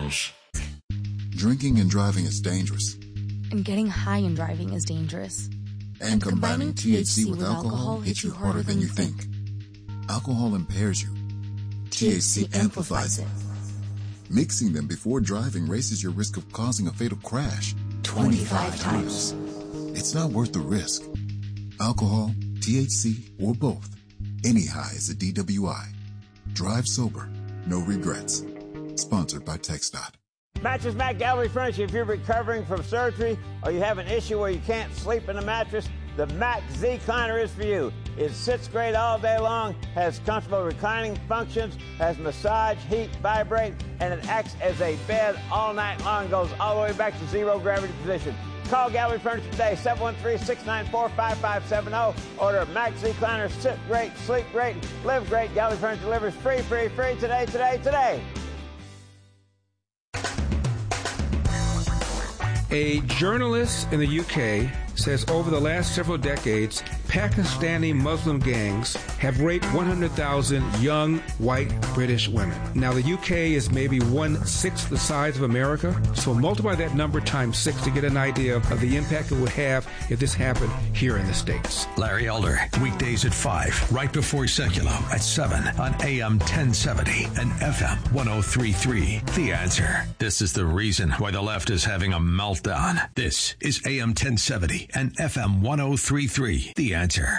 Lounge. Drinking and driving is dangerous. And getting high and driving is dangerous. And combining THC with alcohol hits you harder than you think. Alcohol impairs you. THC amplifies it. Mixing them before driving raises your risk of causing a fatal crash 25 times. It's not worth the risk. Alcohol, THC, or both. Any high is a DWI. Drive sober. No regrets. Sponsored by TxDOT. Mattress Mac Gallery Furniture. If you're recovering from surgery or you have an issue where you can't sleep in a mattress, the Mac Z-Cliner is for you. It sits great all day long, has comfortable reclining functions, has massage, heat, vibrate, and it acts as a bed all night long, goes all the way back to zero gravity position. Call Gallery Furniture today, 713-694-5570. Order Mac Z-Cliner. Sit great, sleep great, live great. Gallery Furniture delivers free today. A journalist in the UK says over the last several decades, Pakistani Muslim gangs have raped 100,000 young white British women. Now, the UK is maybe 1/6 the size of America, so multiply that number times 6 to get an idea of the impact it would have if this happened here in the States. Larry Elder, weekdays at 5, right before Secular at 7 on AM 1070 and FM 1033. The Answer. This is the reason why the left is having a meltdown. This is AM 1070 and FM 1033. The Answer.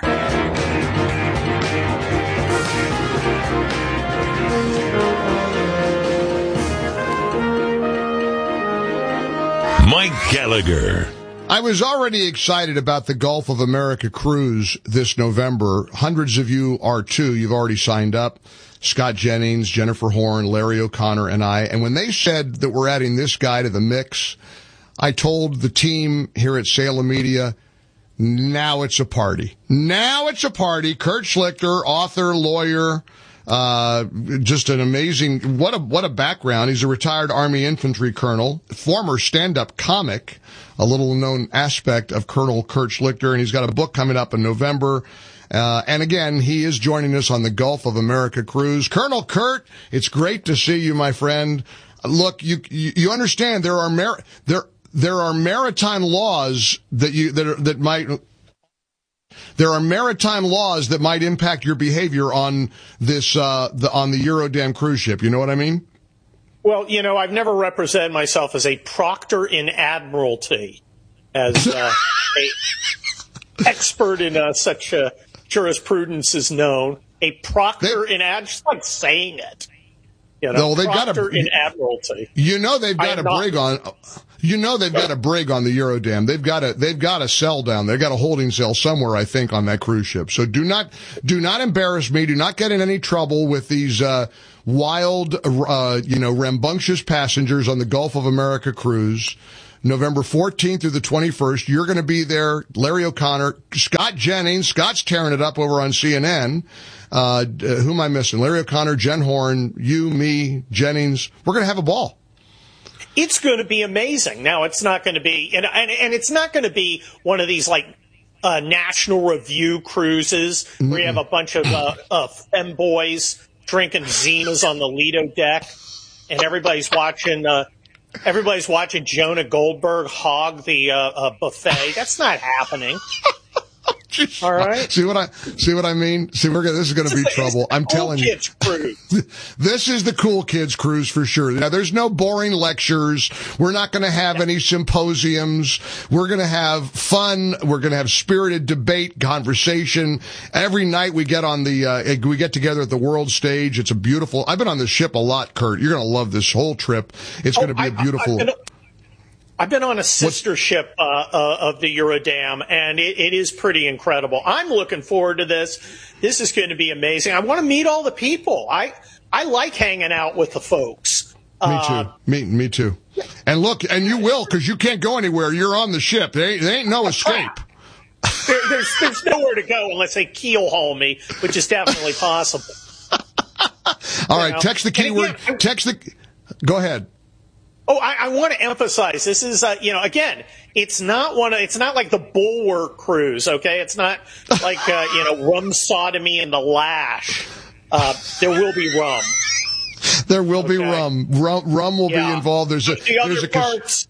Mike Gallagher. I was already excited about the Gulf of America cruise this November. Hundreds of you are too. You've already signed up. Scott Jennings, Jennifer Horn, Larry O'Connor, and I. And when they said that we're adding this guy to the mix, I told the team here at Salem Media, now it's a party. Now it's a party. Kurt Schlichter, author, lawyer, just an amazing, what a background. He's a retired Army infantry colonel, former stand-up comic, a little known aspect of Colonel Kurt Schlichter, and he's got a book coming up in November. And again, he is joining us on the Gulf of America cruise. Colonel Kurt, it's great to see you, my friend. Look, you understand there are maritime laws that might impact your behavior on this on the Eurodam cruise ship. You know what I mean? Well, I've never represented myself as a proctor in admiralty, as a expert in such jurisprudence is known. A proctor in just like saying it. No, they've proctor in admiralty. They've got a brig on. They've got a brig on the Eurodam. They've got a cell down. They've got a holding cell somewhere, I think, on that cruise ship. So do not embarrass me. Do not get in any trouble with these wild, rambunctious passengers on the Gulf of America cruise. November 14th through the 21st. You're going to be there. Larry O'Connor, Scott Jennings. Scott's tearing it up over on CNN. Who am I missing? Larry O'Connor, Jen Horn, you, me, Jennings. We're going to have a ball. It's going to be amazing. Now, it's not going to be, and it's not going to be one of these National Review cruises where you have a bunch of femboys drinking Zimas on the Lido deck, and everybody's watching Jonah Goldberg hog the buffet. That's not happening. All right. See what I mean? This is going to be trouble. I'm telling you. Kids cruise. This is the cool kids cruise for sure. Now, there's no boring lectures. We're not going to have any symposiums. We're going to have fun. We're going to have spirited debate, conversation. Every night we get together at the world stage. It's a beautiful, I've been on this ship a lot, Kurt. You're going to love this whole trip. It's going to be a beautiful. I've been on a sister ship of the Eurodam, and it is pretty incredible. I'm looking forward to this. This is going to be amazing. I want to meet all the people. I like hanging out with the folks. Me too. Me too. And look, and you will, because you can't go anywhere. You're on the ship. There ain't no escape. There's nowhere to go unless they keel haul me, which is definitely possible. All right, text the keyword. Go ahead. Oh, I want to emphasize this is, again, it's not like the Bulwark cruise, okay? It's not like, rum sodomy and the lash. There will be rum. There will be rum. Rum will be involved. There's the other parts,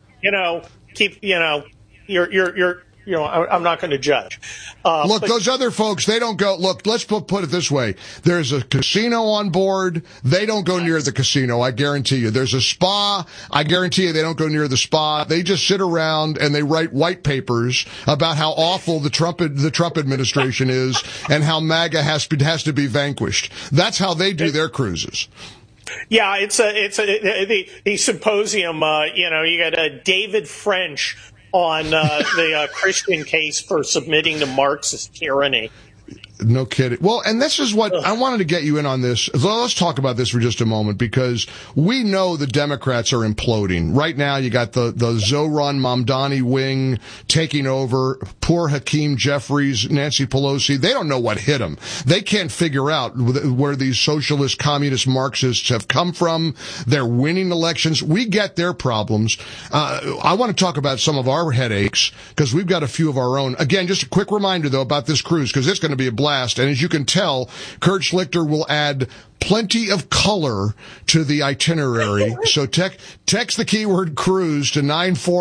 I'm not going to judge. Look, those other folks, they don't go. Look, let's put it this way. There's a casino on board. They don't go near the casino. I guarantee you. There's a spa. I guarantee you they don't go near the spa. They just sit around and they write white papers about how awful the Trump administration is and how MAGA has to be vanquished. That's how they do their cruises. Yeah, it's the symposium. You got David French on the Christian case for submitting to Marxist tyranny. No kidding. Well, and this is what I wanted to get you in on this. Let's talk about this for just a moment, because we know the Democrats are imploding. Right now, you got the Zohran Mamdani wing taking over. Poor Hakeem Jeffries, Nancy Pelosi. They don't know what hit them. They can't figure out where these socialist, communist, Marxists have come from. They're winning elections. We get their problems. I want to talk about some of our headaches, because we've got a few of our own. Again, just a quick reminder, though, about this cruise, because it's going to be a blast. And as you can tell, Kurt Schlichter will add plenty of color to the itinerary. So text the keyword cruise to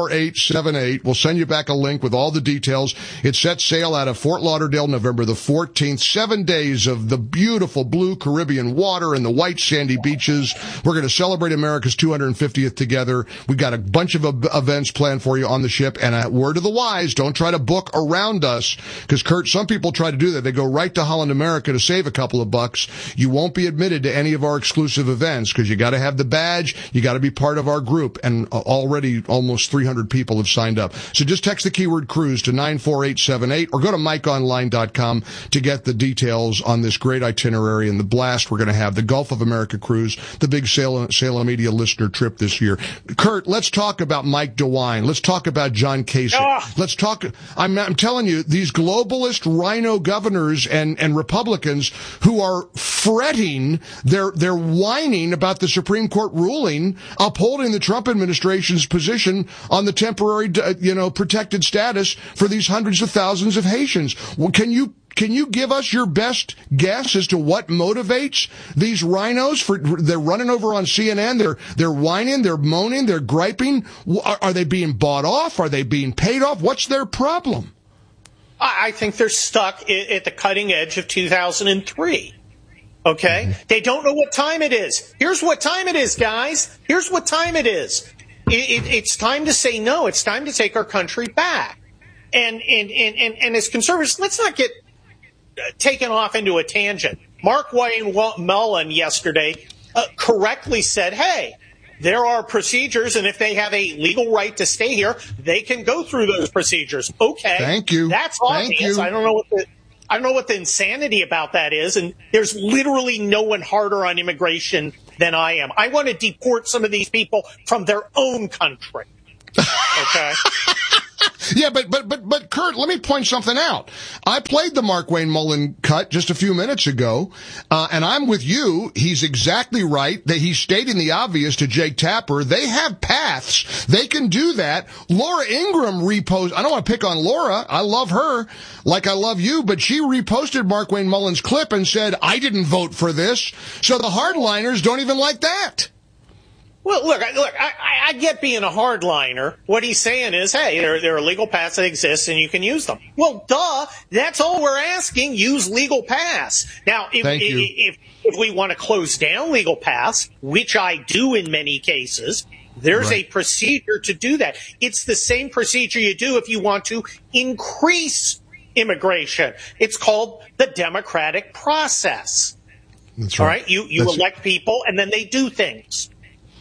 94878. We'll send you back a link with all the details. It sets sail out of Fort Lauderdale, November the 14th. 7 days of the beautiful blue Caribbean water and the white sandy beaches. We're going to celebrate America's 250th together. We've got a bunch of events planned for you on the ship. And a word of the wise, don't try to book around us, because Kurt, some people try to do that. They go right to Holland America to save a couple of bucks. You won't be admitted to any of our exclusive events, because you got to have the badge. You got to be part of our group, and already almost 300 people have signed up. So just text the keyword cruise to 94878 or go to mikeonline.com to get the details on this great itinerary and the blast we're going to have, the Gulf of America cruise, the big Salem Media listener trip this year. Kurt, let's talk about Mike DeWine. Let's talk about John Kasich. Let's talk. I'm telling you, these globalist rhino governors and Republicans who are fretting, they're whining about the Supreme Court ruling upholding the Trump administration's position on the temporary, protected status for these hundreds of thousands of Haitians. Well, can you give us your best guess as to what motivates these rhinos? They're running over on CNN. They're whining. They're moaning. They're griping. Are they being bought off? Are they being paid off? What's their problem? I think they're stuck at the cutting edge of 2003. Okay? Mm-hmm. They don't know what time it is. Here's what time it is, guys. Here's what time it is. It's time to say no. It's time to take our country back. And as conservatives, let's not get taken off into a tangent. Markwayne Mullin yesterday correctly said, hey, there are procedures, and if they have a legal right to stay here, they can go through those procedures. Okay. Thank you. That's obvious. Thank you. I don't know what the insanity about that is, and there's literally no one harder on immigration than I am. I want to deport some of these people from their own country. Okay? Yeah, but Kurt, let me point something out. I played the Markwayne Mullin cut just a few minutes ago, and I'm with you. He's exactly right that he's stating the obvious to Jake Tapper. They have paths. They can do that. Laura Ingraham reposted. I don't want to pick on Laura. I love her like I love you, but she reposted Markwayne Mullin's clip and said, I didn't vote for this. So the hardliners don't even like that. Well, look, I get being a hardliner. What he's saying is, hey, there are legal paths that exist and you can use them. Well, duh, that's all we're asking. Use legal paths. Now, if we want to close down legal paths, which I do in many cases, there's a procedure to do that. It's the same procedure you do if you want to increase immigration. It's called the democratic process. That's right. All right? You elect people and then they do things.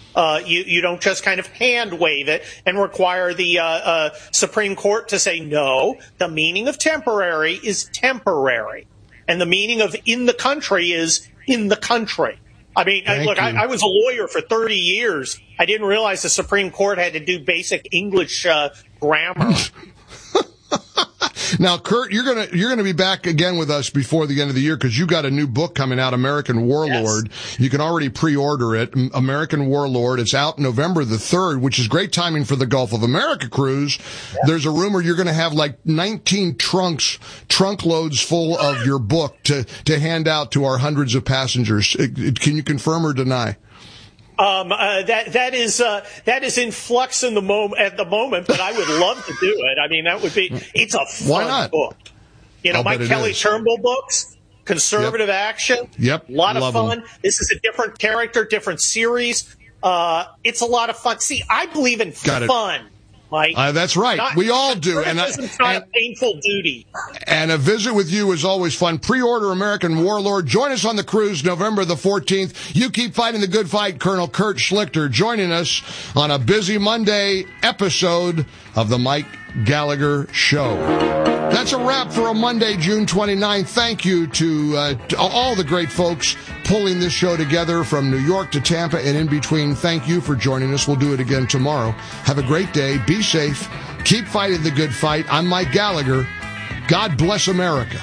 You don't just kind of hand wave it and require the Supreme Court to say, no, the meaning of temporary is temporary. And the meaning of in the country is in the country. I mean, I was a lawyer for 30 years. I didn't realize the Supreme Court had to do basic English grammar. Now, Kurt, you're gonna be back again with us before the end of the year, because you got a new book coming out, American Warlord. Yes. You can already pre-order it, American Warlord. It's out November the 3rd, which is great timing for the Gulf of America cruise. Yeah. There's a rumor you're going to have like 19 trunk loads full of your book to hand out to our hundreds of passengers. Can you confirm or deny? That is in flux at the moment, but I would love to do it. I mean, it's a fun book. You know, my Kelly Turnbull books, Conservative Action. Yep. A lot of fun. Them. This is a different character, different series. It's a lot of fun. See, I believe in fun. Mike. That's right. We all do. And it's not a painful duty. And a visit with you is always fun. Pre-order American Warlord. Join us on the cruise November the 14th. You keep fighting the good fight. Colonel Kurt Schlichter joining us on a busy Monday episode of the Mike Gallagher Show. That's a wrap for a Monday, June 29th. Thank you to all the great folks pulling this show together from New York to Tampa and in between. Thank you for joining us. We'll do it again tomorrow. Have a great day. Be safe. Keep fighting the good fight. I'm Mike Gallagher. God bless America.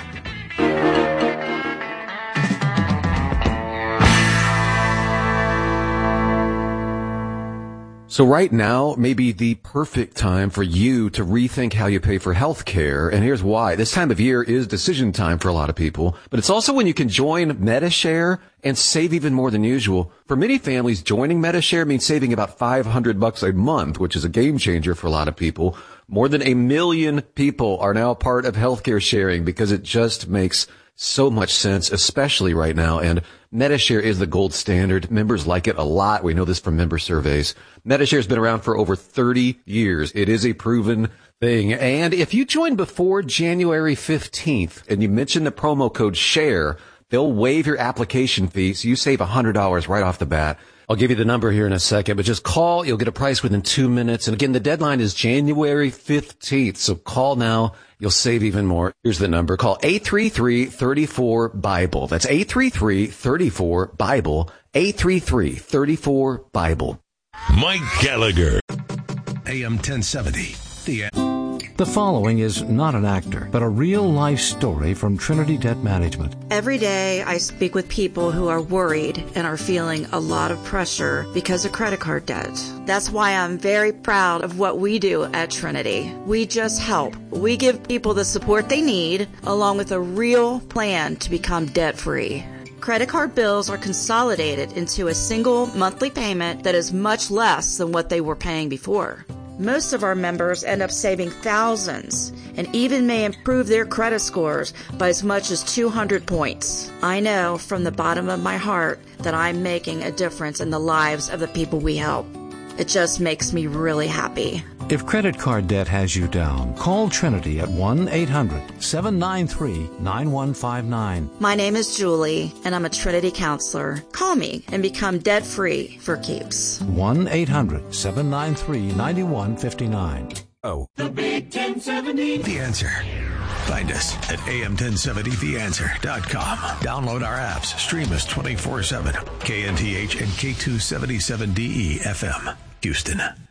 So right now may be the perfect time for you to rethink how you pay for health care. And here's why. This time of year is decision time for a lot of people, but it's also when you can join Medi-Share and save even more than usual. For many families, joining Medi-Share means saving about $500 a month, which is a game changer for a lot of people. More than 1 million people are now part of healthcare sharing because it just makes so much sense, especially right now. And Medi-Share is the gold standard. Members like it a lot. We know this from member surveys. Medi-Share has been around for over 30 years. It is a proven thing. And if you join before January 15th and you mention the promo code SHARE, they'll waive your application fee, so you save $100 right off the bat. I'll give you the number here in a second, but just call. You'll get a price within 2 minutes. And again, the deadline is January 15th. So call now. You'll save even more. Here's the number. Call 833-34-BIBLE. That's 833-34-BIBLE. 833-34-BIBLE. Mike Gallagher. AM 1070. The following is not an actor, but a real-life story from Trinity Debt Management. Every day I speak with people who are worried and are feeling a lot of pressure because of credit card debt. That's why I'm very proud of what we do at Trinity. We just help. We give people the support they need, along with a real plan to become debt-free. Credit card bills are consolidated into a single monthly payment that is much less than what they were paying before. Most of our members end up saving thousands and even may improve their credit scores by as much as 200 points. I know from the bottom of my heart that I'm making a difference in the lives of the people we help. It just makes me really happy. If credit card debt has you down, call Trinity at 1-800-793-9159. My name is Julie, and I'm a Trinity counselor. Call me and become debt-free for keeps. 1-800-793-9159. Oh. The Big 1070. The Answer. Find us at am1070theanswer.com. Download our apps. Stream us 24/7. KNTH and K277DE FM, Houston.